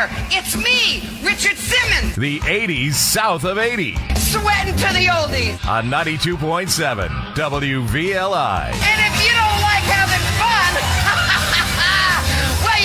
there. It's me, Richard Simmons. The 80s south of 80. Sweating to the oldies. On 92.7 WVLI. And